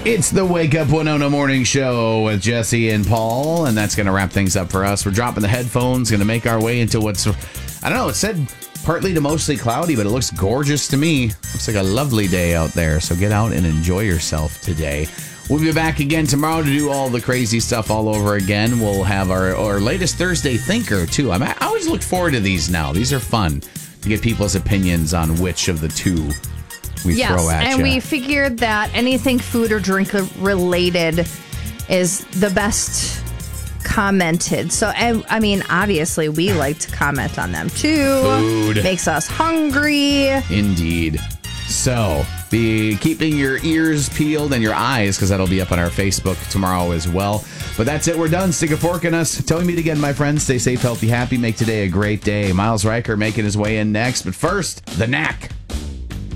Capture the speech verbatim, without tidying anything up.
It's the Wake Up Winona Morning Show with Jesse and Paul, and that's going to wrap things up for us. We're dropping the headphones, going to make our way into what's, I don't know, it said partly to mostly cloudy, but it looks gorgeous to me. Looks like a lovely day out there, so get out and enjoy yourself today. We'll be back again tomorrow to do all the crazy stuff all over again. We'll have our, our latest Thursday Thinker, too. I'm, I always look forward to these now. These are fun to get people's opinions on which of the two we yes, throw at and you. we figured that anything food or drink related is the best commented. So, I, I mean, obviously, we like to comment on them, too. Food. Makes us hungry. Indeed. So, be keeping your ears peeled and your eyes, because that'll be up on our Facebook tomorrow as well. But that's it. We're done. Stick a fork in us. Till we meet again, my friends. Stay safe, healthy, happy. Make today a great day. Miles Riker making his way in next. But first, the Knack.